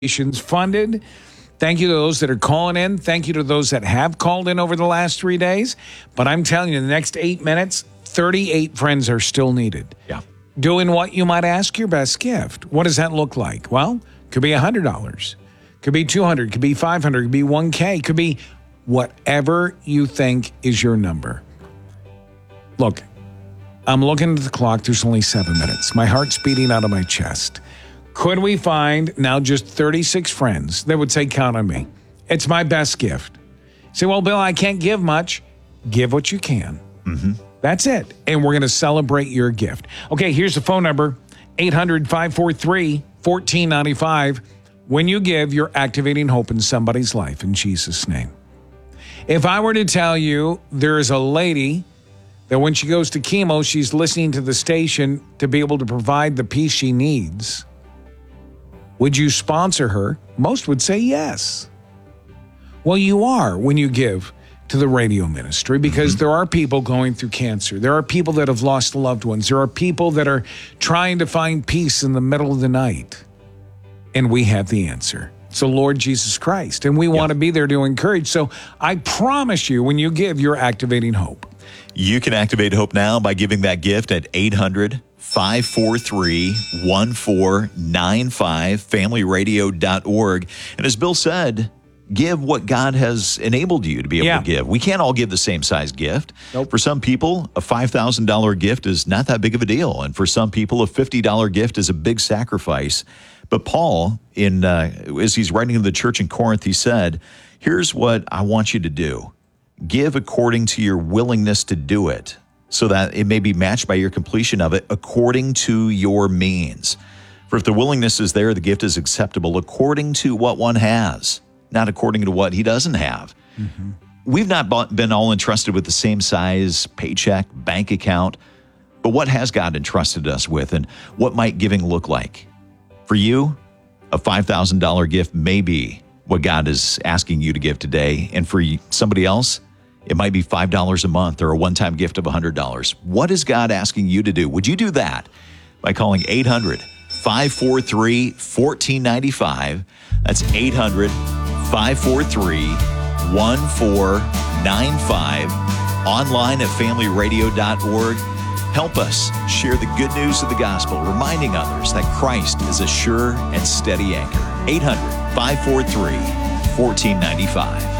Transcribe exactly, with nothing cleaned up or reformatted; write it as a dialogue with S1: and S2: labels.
S1: funded. Thank you to those that are calling in. Thank you to those that have called in over the last three days. But I'm telling you, the next eight minutes, thirty-eight friends are still needed.
S2: Yeah.
S1: Doing what you might ask your best gift. What does that look like? Well, could be one hundred dollars. Could be two hundred dollars. Could be five hundred dollars. Could be one K. Could be whatever you think is your number. Look, I'm looking at the clock. There's only seven minutes. My heart's beating out of my chest. Could we find now just thirty-six friends that would say, count on me? It's my best gift. Say, well, Bill, I can't give much. Give what you can.
S2: Mm-hmm.
S1: That's it. And we're going to celebrate your gift. Okay, here's the phone number, eight hundred, five four three, one four nine five. When you give, you're activating hope in somebody's life in Jesus' name. If I were to tell you there is a lady that when she goes to chemo, she's listening to the station to be able to provide the peace she needs, would you sponsor her? Most would say yes. Well, you are when you give to the radio ministry because mm-hmm. there are people going through cancer. There are people that have lost loved ones. There are people that are trying to find peace in the middle of the night. And we have the answer. It's the Lord Jesus Christ. And we yeah. want to be there to encourage. So I promise you, when you give, you're activating hope.
S2: You can activate hope now by giving that gift at eight hundred, five four three, one four nine five, family radio dot org. And as Bill said, give what God has enabled you to be able
S1: yeah.
S2: to give. We can't all give the same size gift.
S1: Nope.
S2: For some people, a five thousand dollars gift is not that big of a deal. And for some people, a fifty dollars gift is a big sacrifice. But Paul, in uh, as he's writing to the church in Corinth, he said, here's what I want you to do. Give according to your willingness to do it, so that it may be matched by your completion of it according to your means. For if the willingness is there, the gift is acceptable according to what one has, not according to what he doesn't have. Mm-hmm. We've not bought, been all entrusted with the same size paycheck, bank account, but what has God entrusted us with, and what might giving look like? For you, a five thousand dollars gift may be what God is asking you to give today, and for somebody else, it might be five dollars a month or a one-time gift of one hundred dollars. What is God asking you to do? Would you do that by calling eight hundred, five four three, one four nine five? That's eight hundred, five four three, one four nine five. Online at family radio dot org. Help us share the good news of the gospel, reminding others that Christ is a sure and steady anchor. eight hundred, five four three, one four nine five.